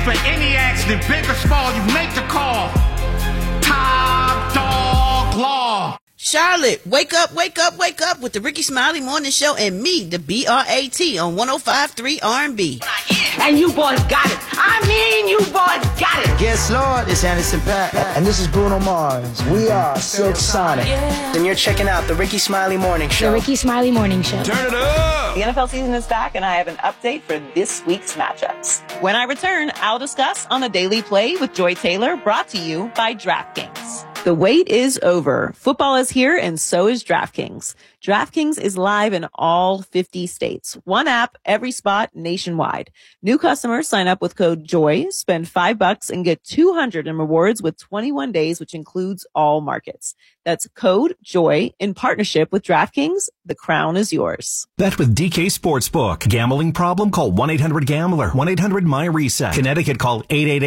For any accident, big or small, you make the call. Top Dog Law. Charlotte, wake up with the Ricky Smiley Morning Show and me, the BRAT on 105.3 R&B. And you boys got it. I mean, you boys got it. Yes, Lord, it's Anderson .Paak. And this is Bruno Mars. We are Silk Sonic. Yeah. And you're checking out the Ricky Smiley Morning Show. The Ricky Smiley Morning Show. Turn it up. The NFL season is back, and I have an update for this week's matchups. When I return, I'll discuss on the Daily Play with Joy Taylor, brought to you by DraftKings. The wait is over. Football is here, and so is DraftKings. DraftKings is live in all 50 states. One app, every spot, nationwide. New customers sign up with code JOY, spend $5 and get $200 in rewards with 21 days, which includes all markets. That's code JOY in partnership with DraftKings. The crown is yours. Bet with DK Sportsbook. Gambling problem? Call 1-800-GAMBLER. 1-800-MY-RESET. Connecticut, call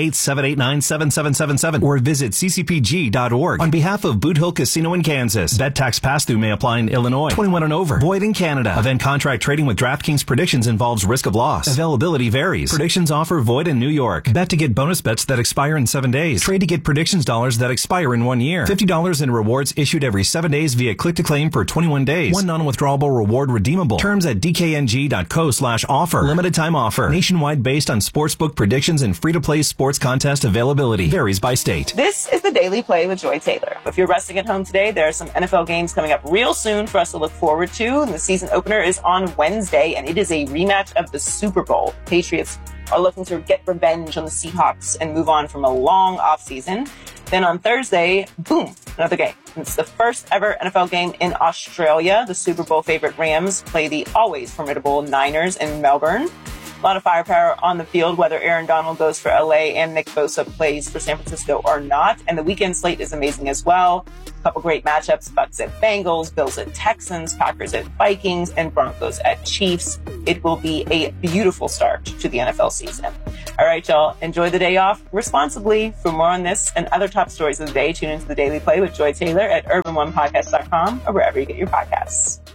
888-789-7777 or visit ccpg.org. On behalf of Boot Hill Casino in Kansas, bet tax pass-through may apply in Illinois. 21 and over. Void in Canada. Event contract trading with DraftKings Predictions involves risk of loss. Availability varies. Predictions offer void in New York. Bet to get bonus bets that expire in 7 days. Trade to get predictions dollars that expire in 1 year. $50 in rewards issued every 7 days via click-to-claim for 21 days. One non-withdrawable reward redeemable. Terms at dkng.co/offer. Limited time offer. Nationwide based on sportsbook predictions and free-to-play sports contest availability. Varies by state. This is the Daily Play with Joy Taylor. If you're resting at home today, there are some NFL games coming up real soon for us to look forward to. And the season opener is on Wednesday, and it is a rematch of the Super Bowl. Patriots are looking to get revenge on the Seahawks and move on from a long offseason. Then on Thursday, boom, another game. It's the first ever NFL game in Australia. The Super Bowl favorite Rams play the always formidable Niners in Melbourne. A lot of firepower on the field, whether Aaron Donald goes for LA and Nick Bosa plays for San Francisco or not. And the weekend slate is amazing as well. A couple great matchups, Bucks at Bengals, Bills at Texans, Packers at Vikings, and Broncos at Chiefs. It will be a beautiful start to the NFL season. All right, y'all, enjoy the day off responsibly. For more on this and other top stories of the day, tune into the Daily Play with Joy Taylor at urban1podcast.com or wherever you get your podcasts.